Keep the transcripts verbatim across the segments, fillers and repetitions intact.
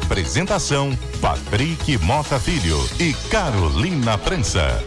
Apresentação: Patrick Mota Filho e Carolina França.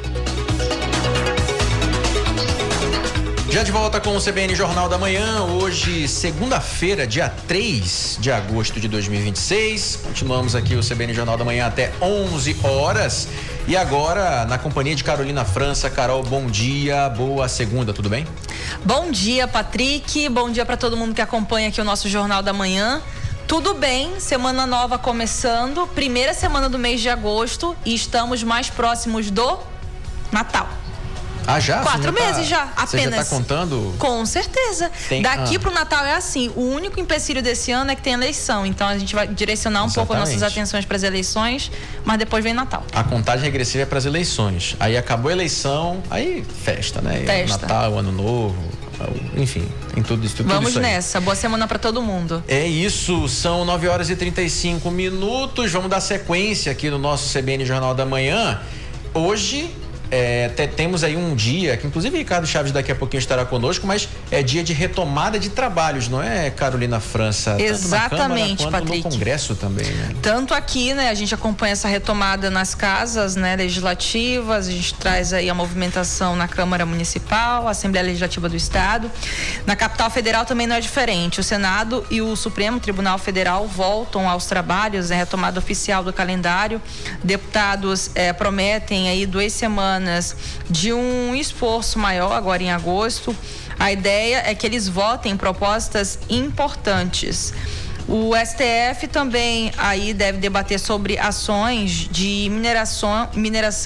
Já de volta com o C B N Jornal da Manhã, hoje, segunda-feira, dia três de agosto de dois mil e vinte e seis. Continuamos aqui o C B N Jornal da Manhã até onze horas. E agora, na companhia de Carolina França. Carol, bom dia, boa segunda, tudo bem? Bom dia, Patrick, bom dia para todo mundo que acompanha aqui o nosso Jornal da Manhã. Tudo bem, semana nova começando, primeira semana do mês de agosto e estamos mais próximos do Natal. Ah, já? Quatro já meses tá, já, apenas. Você já tá contando? Com certeza. Tem, Daqui ah. pro Natal é assim, o único empecilho desse ano é que tem eleição, então a gente vai direcionar um Exatamente. pouco nossas atenções para as eleições, mas depois vem Natal. A contagem regressiva é para as eleições. Aí acabou a eleição, aí festa, né? Festa. Natal, Ano Novo, enfim, tem tudo isso. Tudo Vamos isso aí. nessa, boa semana para todo mundo. É isso, são nove horas e trinta e cinco minutos, vamos dar sequência aqui no nosso C B N Jornal da Manhã. Hoje... É, te, temos aí um dia, que inclusive Ricardo Chaves daqui a pouquinho estará conosco, mas é dia de retomada de trabalhos, não é, Carolina França? Exatamente, tanto na Câmara quanto Patrick. no Congresso também, né? Tanto aqui, né, a gente acompanha essa retomada nas casas, né, legislativas, a gente traz aí a movimentação na Câmara Municipal, Assembleia Legislativa do Estado. Na capital federal também não é diferente. O Senado e o Supremo Tribunal Federal voltam aos trabalhos, é retomada oficial do calendário. Deputados é, prometem aí duas semanas de um esforço maior agora em agosto. A ideia é que eles votem propostas importantes. O S T F também aí deve debater sobre ações de mineração, mineração